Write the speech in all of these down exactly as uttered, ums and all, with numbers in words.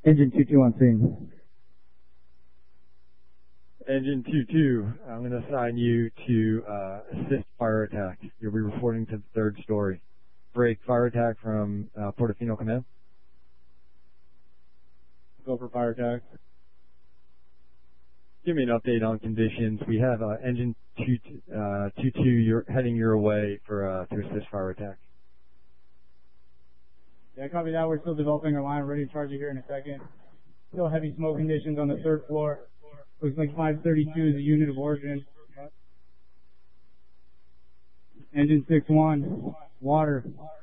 Engine two two on scene. Engine two two, I'm going to assign you to uh, assist fire attack. You'll be reporting to the third story. Break fire attack from uh, Portofino Command. Go for fire attack. Give me an update on conditions. We have uh, engine two two, you're heading your way for uh, to assist fire attack. Yeah, copy that. We're still developing our line. We're ready to charge you here in a second. Still heavy smoke conditions on the third floor. Looks like five thirty-two is the unit of origin. Engine six one, water.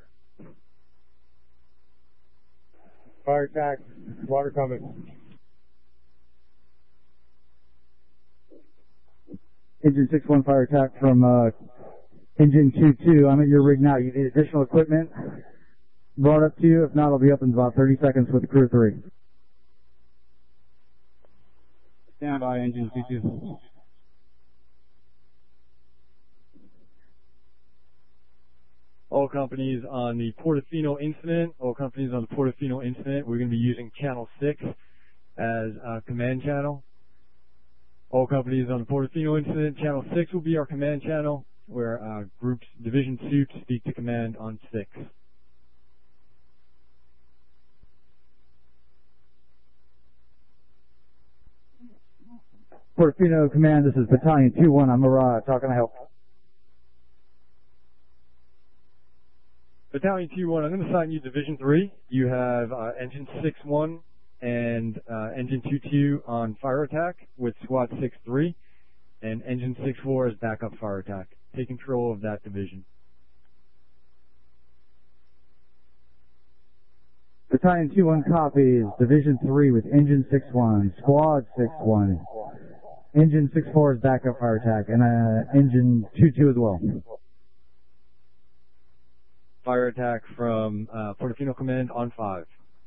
Fire attack, water coming. Engine six one fire attack from uh, Engine two two. I'm at your rig now. You need additional equipment brought up to you. If not, I'll be up in about thirty seconds with crew three. Stand by, Engine two two. All companies on the Portofino incident, all companies on the Portofino incident, we're going to be using channel six as a command channel. All companies on the Portofino incident, channel six will be our command channel, where uh, groups, division suits speak to command on six. Portofino Command, this is Battalion two one. I'm Mirage. How can I help? Battalion two one, I'm going to assign you Division three. You have uh, Engine six one and uh, Engine two two on fire attack with SWAT six three, and Engine six four as backup fire attack. Take control of that division. Battalion two one copies. Division three with Engine six one, Squad six one. Engine six four is backup fire attack, and uh, Engine two two as well. Fire attack from uh, Portofino Command on five.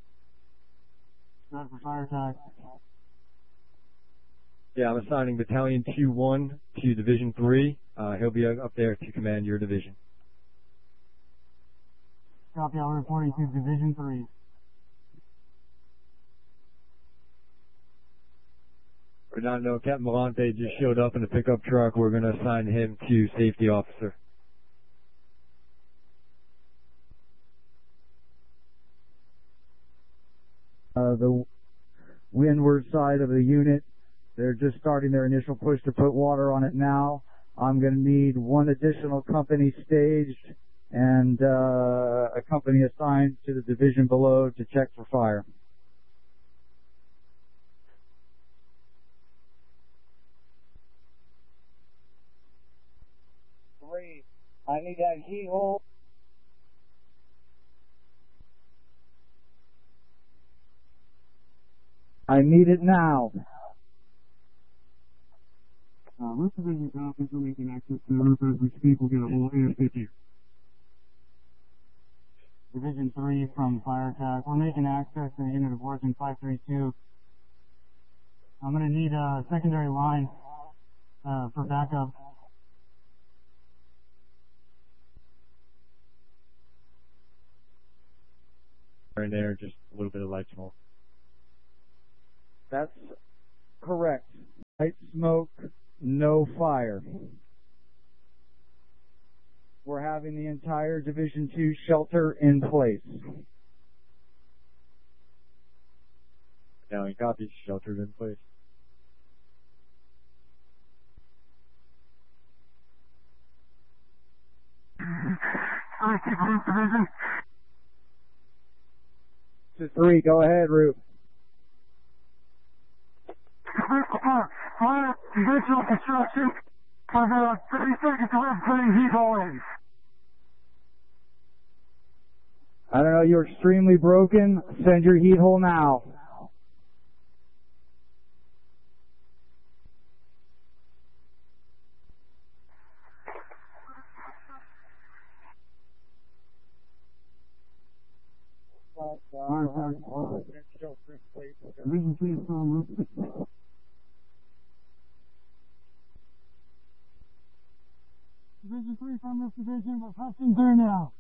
Not for fire attack. Yeah, I'm assigning Battalion two one to Division three. Uh, he'll be up there to command your division. Copy, I'm reporting to Division three. We're not know Captain Volante just showed up in a pickup truck. We're going to assign him to safety officer. Uh, the windward side of the unit, they're just starting their initial push to put water on it now. I'm going to need one additional company staged and uh, a company assigned to the division below to check for fire. Three. I need that heat hole. I need it now. Uh, roof division conference, we're making access to the roof as we speak. We'll get a whole A F fifty. Division three from fire attack. We're making access to the unit of origin five thirty-two. I'm going to need a secondary line uh, for backup. In there, just a little bit of light smoke. That's correct. Light smoke, no fire. We're having the entire Division two shelter in place. Now in copy, sheltered in place. Three, go ahead, Root. Fire, visual construction for the thirty seconds left putting heat holes. I don't know, you're extremely broken. Send your heat hole now. Division three from Division three from this division, we're passing through now.